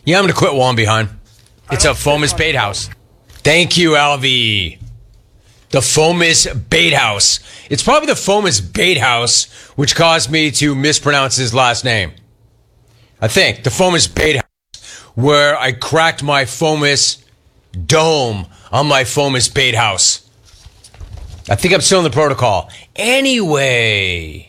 Yeah, I'm going to quit while I'm behind. It's a Fomus Bait House. Thank you, Alvy. The Fomus Bait House. It's probably the Fomus Bait House which caused me to mispronounce his last name. I think. The Fomus Bait House, where I cracked my Fomus dome on my Fomus Bait House. I think I'm still in the protocol. Anyway,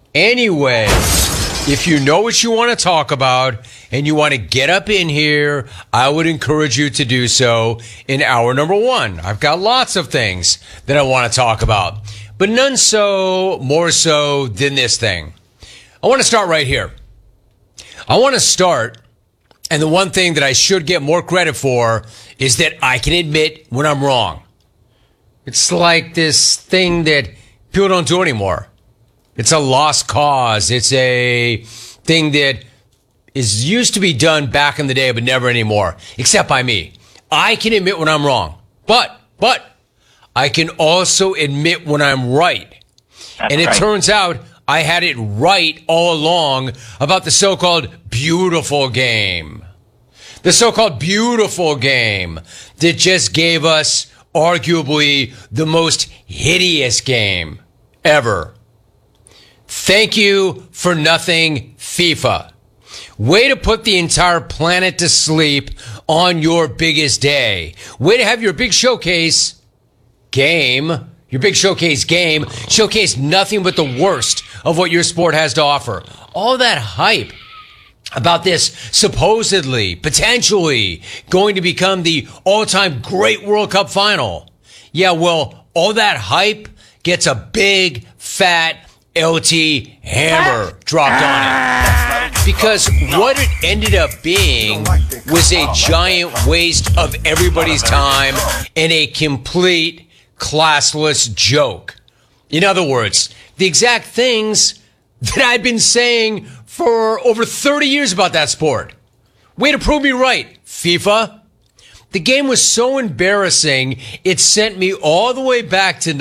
if you know what you want to talk about and you want to get up in here, I would encourage you to do so in hour number one. I've got lots of things that I want to talk about, but none more so than this thing. I want to start right here. And the one thing that I should get more credit for is that I can admit when I'm wrong. It's like this thing that people don't do anymore. It's a lost cause. It's a thing that used to be done back in the day, but never anymore, except by me. I can admit when I'm wrong, but I can also admit when I'm right. And it turns out I had it right all along about the so-called beautiful game. The so-called beautiful game that just gave us arguably the most hideous game ever. Thank you for nothing, FIFA. Way to put the entire planet to sleep on your biggest day. Way to have your big showcase game showcase nothing but the worst of what your sport has to offer. All that hype about this supposedly, potentially going to become the all-time great World Cup final. Yeah, well, all that hype gets a big, fat LT hammer dropped on it. Because what it ended up being was a giant waste of everybody's time and a complete classless joke. In other words, the exact things that I've been saying for over 30 years about that sport. Way to prove me right, FIFA. The game was so embarrassing, it sent me all the way back to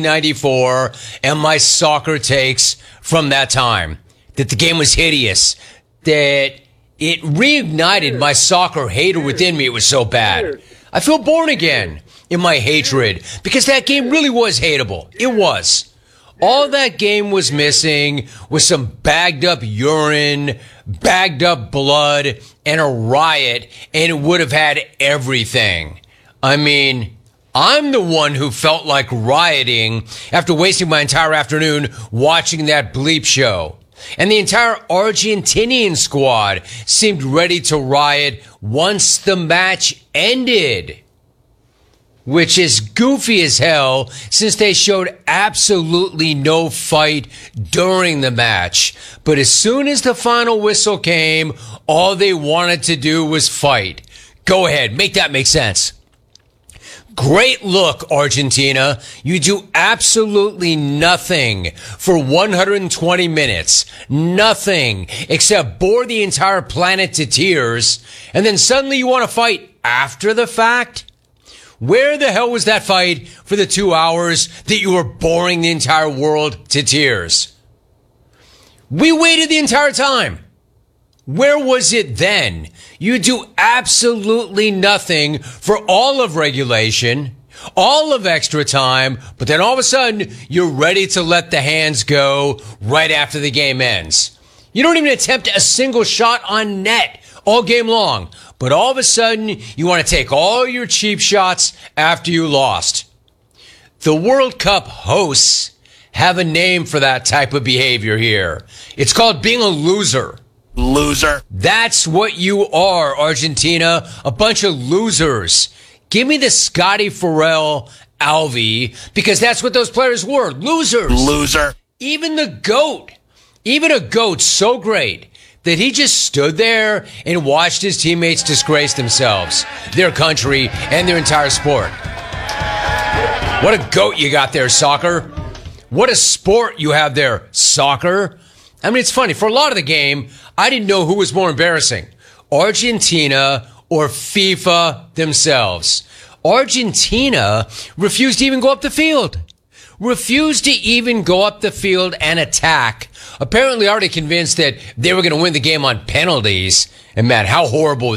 1994 and my soccer takes from that time. That the game was hideous. That it reignited my soccer hater within me. It was so bad. I feel born again in my hatred because that game really was hateable. It was. All that game was missing was some bagged up urine, bagged up blood, and a riot, and it would have had everything. I mean, I'm the one who felt like rioting after wasting my entire afternoon watching that bleep show. And the entire Argentinian squad seemed ready to riot once the match ended. Which is goofy as hell since they showed absolutely no fight during the match. But as soon as the final whistle came, all they wanted to do was fight. Go ahead, make that make sense. Great look, Argentina. You do absolutely nothing for 120 minutes. Nothing except bore the entire planet to tears. And then suddenly you want to fight after the fact? Where the hell was that fight for the 2 hours that you were boring the entire world to tears? We waited the entire time. Where was it then? You do absolutely nothing for all of regulation, all of extra time, but then all of a sudden you're ready to let the hands go right after the game ends. You don't even attempt a single shot on net all game long. But all of a sudden, you want to take all your cheap shots after you lost. The World Cup hosts have a name for that type of behavior here. It's called being a loser. Loser. That's what you are, Argentina. A bunch of losers. Give me the Scotty Farrell Alvy, because that's what those players were. Losers. Loser. Even the GOAT. Even a GOAT so great that he just stood there and watched his teammates disgrace themselves, their country, and their entire sport. What a GOAT you got there, soccer. What a sport you have there, soccer. I mean, it's funny. For a lot of the game, I didn't know who was more embarrassing, Argentina or FIFA themselves. Argentina refused to even go up the field. Refused to even go up the field and attack. Apparently already convinced that they were going to win the game on penalties. And man, how horrible